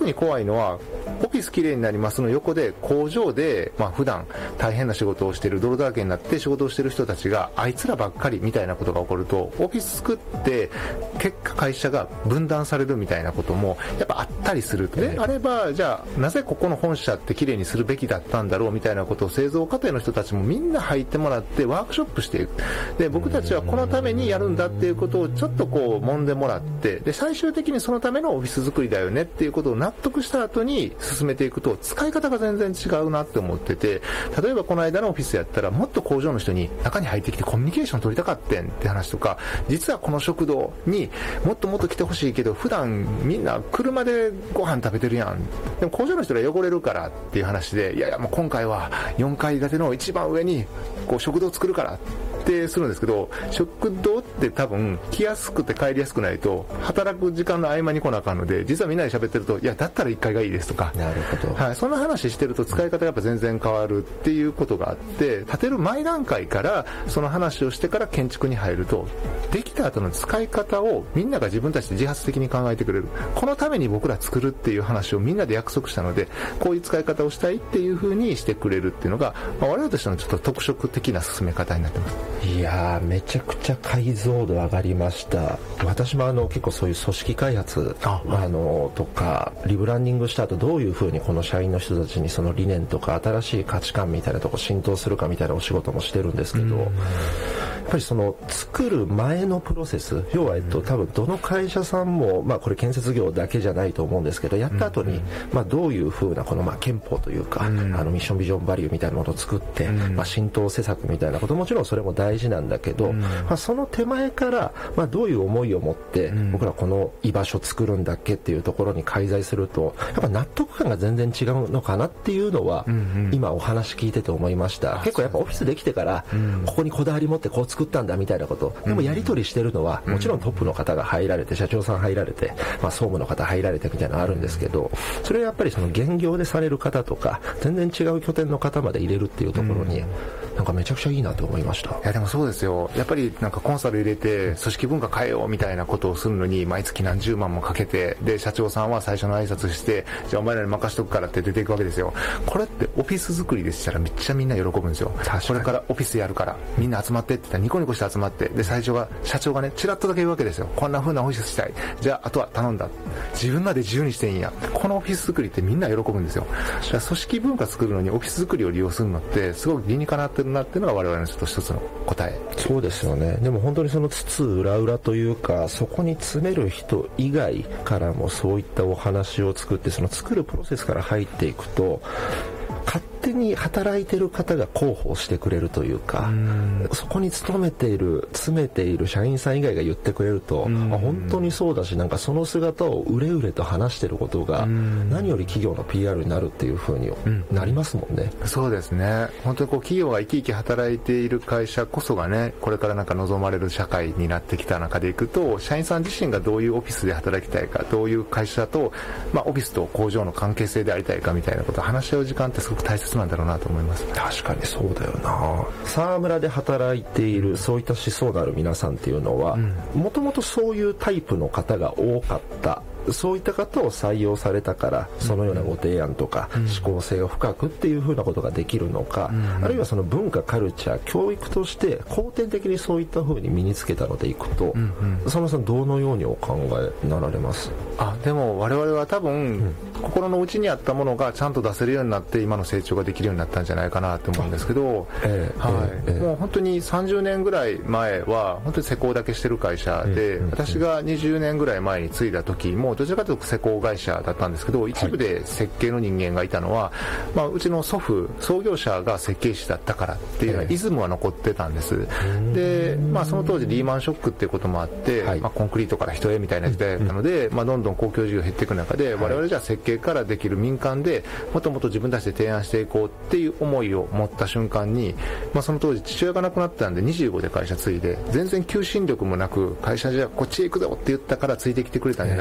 に怖いのはオフィスきれいになりますの横で工場で、普段大変な仕事をしている泥だらけになって仕事をしている人たちがあいつらばっかりみたいなことが起こると、オフィス作って結果会社が分断されるみたいなこともやっぱあったりするであれば、じゃあなぜここの本社ってきれいにするべきだったんだろうみたいなことを製造過程の人たちもみんな入ってもらってワークショップしていく。で僕たちはこのためにやるんだっていうことをちょっとこう揉んでもらって、で最終的にそのためのオフィス作りだよねっていうことを納得した後に進めていくと使い方が全然違うなって思ってて、例えばこの間のオフィスやったらもっと工場の人に中に入ってきてコミュニケーション取りたかってんって話とか、実はこの食堂にもっともっと来てほしいけど普段みんな車でご飯食べてるやん、でも工場の人が汚れるからっていう話で、いやいやもう今回は4階建ての一番上にこう食堂作るからってするんですけど、食堂って多分来やすくて帰りやすくないと働く時間の合間に来なあかんので、実はみんなで喋ってると、いやだったら1階がいいですとか、 なるほど、 はい、そんな話してると使い方がやっぱ全然変わるっていうことがあって、建てる前段階からその話をしてから建築に入ると、できた後の使い方をみんなが自分たちで自発的に考えてくれる。このために僕ら作るっていう話をみんなで約束したので、こういう使い方をしたいっていう風にしてくれるっていうのが、我々としてのちょっと特色的な進め方になってます。 いやーめちゃくちゃ解像度上がりました。私も結構そういう組織開発とかリブランディングした後どういう風にこの社員の人たちにその理念とか新しい価値観みたいなとこ浸透するかみたいなお仕事もしてるんですけど、やっぱりその作る前のプロセス、要は多分どの会社さんもこれ建設業だけじゃないと思うんですけど、やった後にどういう風なこの憲法というかミッションビジョンバリューみたいなものを作って浸透施策みたいなこと、もちろんそれも大事なんだけど、その手前からどういう思いを持って僕らこの居場所作るんだっけっていうところに介在すると、やっぱ納得感が全然違うのかなっていうのは今お話聞いてて思いました。結構やっぱオフィスできてからここにこだわり持ってこう作ったんだみたいなこと、でもやり取りしてるのはもちろんトップの方が入られて社長さん入られて総務の方入られてみたいなのあるんですけど、それはやっぱりその現業でされる方とか全然違う拠点の方まで入れるっていうところになんかめちゃくちゃいいなと思いました。 いやでもそうですよ、やっぱりなんかコンサル入れて組織文化変えようみたいなことをするのに毎月何十万もかけて、で社長さんは最初の挨拶して、じゃあお前らに任しとくからって出ていくわけですよ。これってオフィス作りでしたらめっちゃみんな喜ぶんですよ。これからオフィスやるからみんな集まってって言ったらニコニコして集まって、で最初は社長がねチラッとだけ言うわけですよ。こんな風なオフィスしたい、じゃああとは頼んだ、自分まで自由にしていいんや。このオフィス作りってみんな喜ぶんですよ。だから組織文化作るのにオフィス作りを利用するのってすごく理にかなってるなっていうのが我々のちょっと一つの答え。 そうですよね。でも本当にその津々浦々というか、そこに詰める人以外からもそういったお話を作って、その作るプロセスから入っていくと勝手に働いてる方が広報してくれるというか、そこに勤めている詰めている社員さん以外が言ってくれると、本当にそうだし、なんかその姿をうれうれと話してることが何より企業の PR になるっていう風になりますもんね。 そうですね。本当にこう企業が生き生き働いている会社こそがね、これからなんか望まれる社会になってきた中でいくと、社員さん自身がどういうオフィスで働きたいか、どういう会社と、オフィスと工場の関係性でありたいかみたいなことを話し合う時間ってすごく大切なんだろうなと思います。 確かにそうだよな。沢村で働いているそういった思想のある皆さんっていうのはもともとそういうタイプの方が多かった、そういった方を採用されたからそのようなご提案とか思考性が深くっていう風なことができるのか、あるいはその文化カルチャー教育として後天的にそういった風に身につけたのでいくと、佐野さんどのようにお考えになられます？ でも我々は多分、心の内にあったものがちゃんと出せるようになって今の成長ができるようになったんじゃないかなと思うんですけど、もう本当に30年ぐらい前は本当に施工だけしてる会社で、私が20年ぐらい前に継いだ時もどちらかというと施工会社だったんですけど、一部で設計の人間がいたのは、うちの祖父創業者が設計士だったからっていうようなイズムは残ってたんです。で、その当時リーマンショックっていうこともあって、コンクリートから人へみたいな時代だったので、どんどん公共事業減っていく中で、我々じゃあ設計からできる民間でもっともっと自分たちで提案していこうっていう思いを持った瞬間に、その当時父親が亡くなったんで25で会社継いで、全然求心力もなく会社じゃあこっちへ行くぞって言ったからついてきてくれたんじゃなくて、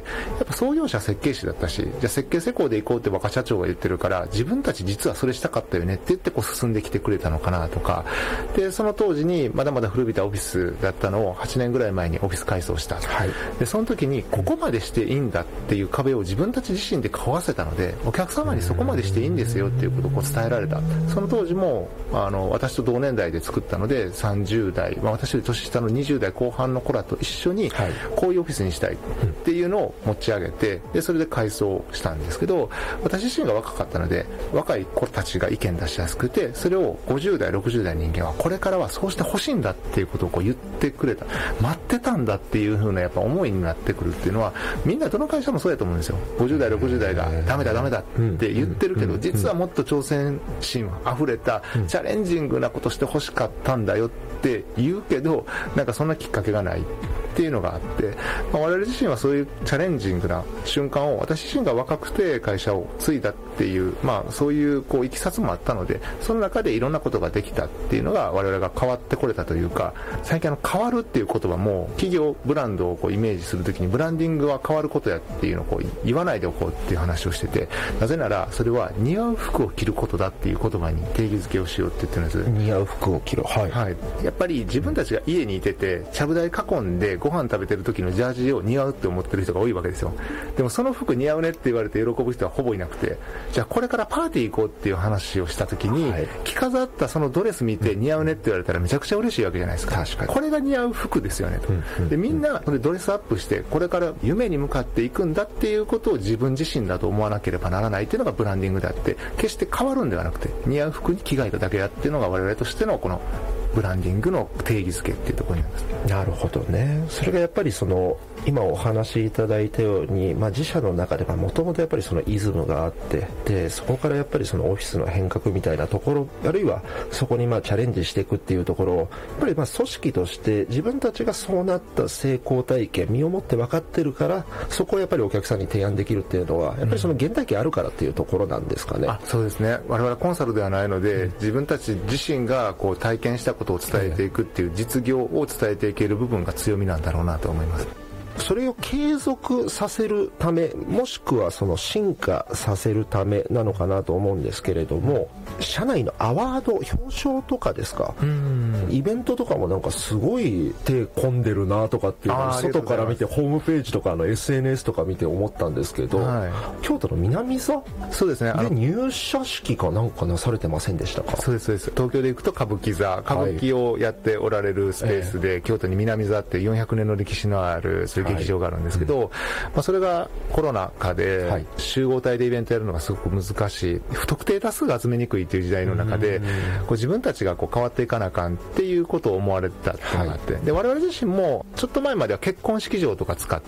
やっぱ創業者設計士だったし、じゃあ設計施工で行こうって若社長が言ってるから、自分たち実はそれしたかったよねって言ってこう進んできてくれたのかなとか、でその当時にまだまだ古びたオフィスだったのを8年ぐらい前にオフィス改装した、はい、でその時にここまでしていいんだっていう壁を自分たち自身で壊せたので、お客様にそこまでしていいんですよっていうことをこう伝えられた。その当時も私と同年代で作ったので30代、私より年下の20代後半の子らと一緒にこういうオフィスにしたいっていうのを持ち上げて、でそれで改装したんですけど、私自身が若かったので若い子たちが意見出しやすくて、それを50代60代の人間はこれからはそうしてほしいんだっていうことをこう言ってくれた、待ってたんだっていう風なやっぱ思いになってくるっていうのは、みんなどの会社もそうやと思うんですよ。50代60代がダメだダメだって言ってるけど、実はもっと挑戦心あふれたチャレンジングなことしてほしかったんだよって言うけど、なんかそんなきっかけがないっていうのがあって、我々自身はそういうチャレンジングな瞬間を、私自身が若くて会社を継いだっていう、そういうこういきさつもあったので、その中でいろんなことができたっていうのが我々が変わってこれたというか、最近変わるっていう言葉も企業ブランドをこうイメージするときにブランディングは変わることやっていうのをこう言わないでおこうっていう話をしてて、なぜならそれは似合う服を着ることだっていう言葉に定義づけをしようって言ってるんです。 似合う服を着る、はい、 はい、やっぱり自分たちが家にいててちゃぶ台囲んでご飯食べてる時のジャージを似合うって思ってる人が多いわけですよ。でもその服似合うねって言われて喜ぶ人はほぼいなくて、じゃあこれからパーティー行こうっていう話をした時に、はい、着飾ったそのドレス見て似合うねって言われたらめちゃくちゃ嬉しいわけじゃないですか。確かにこれが似合う服ですよねと、でみんなそれドレスアップしてこれから夢に向かっていくんだっていうことを自分自身だと思わなければならないっていうのがブランディングであって、決して変わるんではなくて似合う服に着替えただけだっていうのが我々としてのこのブランディングの定義づけっていうところになります。 なるほどね。それがやっぱりその今お話しいただいたように、自社の中でもともとやっぱりそのイズムがあって、でそこからやっぱりそのオフィスの変革みたいなところ、あるいはそこにチャレンジしていくっていうところをやっぱり組織として自分たちがそうなった成功体験身をもって分かってるから、そこをやっぱりお客さんに提案できるっていうのはやっぱりその原体験あるからっていうところなんですかね。 そうですね。我々コンサルではないので、自分たち自身がこう体験したことを伝えていくっていう実業を伝えていける部分が強みなんだろうなと思います。 それを継続させるため、もしくはその進化させるためなのかなと思うんですけれども、社内のアワード表彰とかですか、イベントとかもなんかすごい手込んでるなとかっていうのを外から見てホームページとかSNS とか見て思ったんですけど、京都の南座そうですね、 で入社式かなんかなされてませんでしたか。 そうですそうです。東京で行くと歌舞伎座、歌舞伎をやっておられるスペースで、京都に南座って400年の歴史のあるそういう劇場があるんですけど、それがコロナ禍で集合体でイベントやるのがすごく難しい、不特定多数が集めにくいという時代の中で、こう自分たちがこう変わっていかなあかんっていうことを思われてたっていうのがあって、で我々自身もちょっと前までは結婚式場とか使って、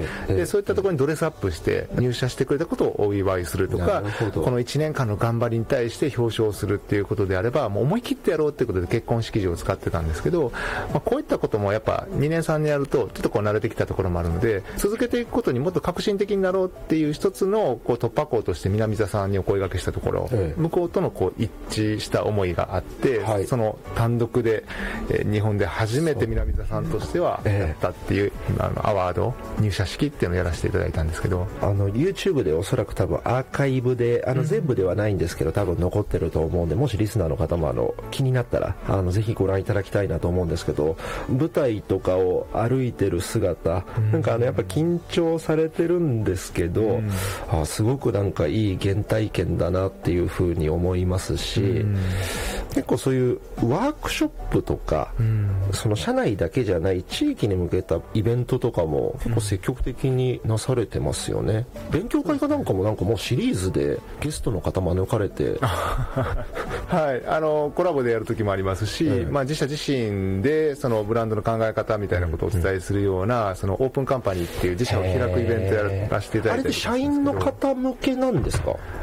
でそういったところにドレスアップして入社してくれたことをお祝いするとか、この1年間の頑張りに対して表彰するっていうことであればもう思い切ってやろうっていうことで結婚式場を使ってたんですけど、こういったこともやっぱ2年3年やるとちょっとこう慣れてきたところもあるので、続けていくことにもっと革新的になろうっていう一つのこう突破口として南座さんにお声掛けしたところ、向こうとのこう一致した思いがあって、その単独で、日本で初めて南座さんとしてはやったっていう、アワード入社式っていうのをやらせていただいたんですけど、 YouTube でおそらく多分アーカイブで全部ではないんですけど多分残ってると思うんで、もしリスナーの方も気になったらぜひご覧いただきたいなと思うんですけど、舞台とかを歩いてる姿、なんかやっぱ緊張されてるんですけど、すごくなんかいい原体験だなっていうふうに思いますし、結構そういうワークショップとか、その社内だけじゃない地域に向けたイベントとかも結構積極的になされてますよね。勉強会かなんかももうシリーズでゲストの方招かれてはい、コラボでやる時もありますし、自社自身でそのブランドの考え方みたいなことをお伝えするような、そのオープンカンパニーっていう自社を開くイベントやらせていただいて、 あれって社員の方向けなんですか。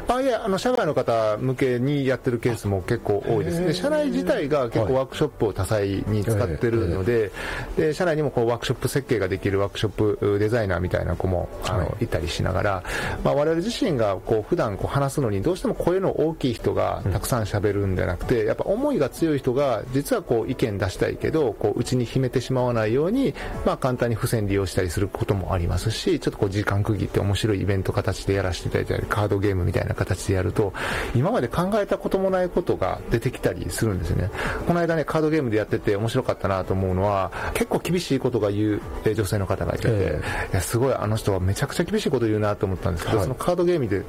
いや、社外の方向けにやってるケースも結構多いですね。社内自体が結構ワークショップを多彩に使ってるので、で社内にもこうワークショップ設計ができるワークショップデザイナーみたいな子もいたりしながら、我々自身がこう普段こう話すのにどうしても声の大きい人がたくさん喋るんじゃなくて、やっぱ思いが強い人が実はこう意見出したいけど、こう内に秘めてしまわないように、簡単に付箋利用したりすることもありますし、ちょっとこう時間区切って面白いイベント形でやらせていただいたり、カードゲームみたいな形でやると、今まで考えたこともないことが出てきたりするんですよね。この間ね、カードゲームでやってて面白かったなと思うのは、結構厳しいことが言う女性の方がいて、いやすごいあの人はめちゃくちゃ厳しいこと言うなと思ったんですけど、そのカードゲームで